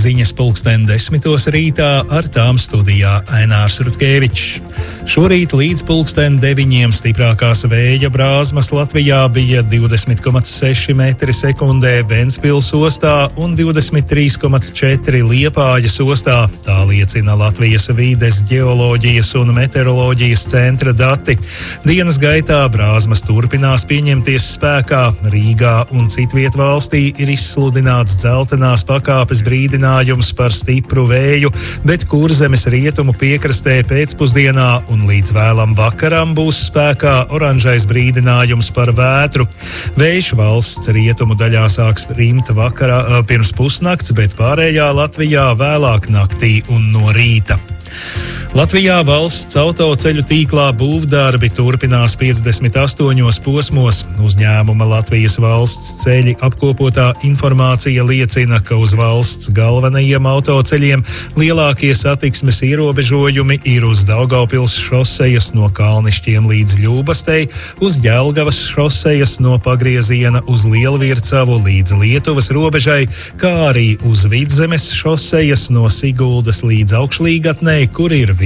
Ziņas pulksten 10 rītā, ar tām studijā Ainārs Rutkevičs. Šorīt līdz pulksten 9 stiprākās vēja brāzmas Latvijā bija 20,6 metri sekundē Ventspils ostā un 23,4 Liepājas ostā. Tā liecina Latvijas vides, ģeoloģijas un meteoroloģijas centra dati. Dienas gaitā brāzmas turpinās pieņemties spēkā. Rīgā un citviet valstī ir izsludināts dzeltenās pakāpes brīdinājums par stipru vēju, bet Kurzemes rietumu piekrastē pēcpusdienā un līdz vēlam vakaram būs spēkā oranžais brīdinājums par vētru. Vējš valsts rietumu daļā sāks rimt vakarā pirms pusnakts, bet pārējā Latvijā vēlāk naktī un no rīta. Latvijā valsts autoceļu tīklā būvdarbi turpinās 58 posmos. Uzņēmuma Latvijas valsts ceļi apkopotā informācija liecina, ka uz valsts galvenajiem autoceļiem lielākie satiksmes ierobežojumi ir uz Daugavpils šosejas no Kalnišķiem līdz Ļūbastei, uz Jelgavas šosejas no pagrieziena uz Lielvircavu līdz Lietuvas robežai, kā arī uz Vidzemes šosejas no Siguldas līdz Augšlīgatnei, kur ir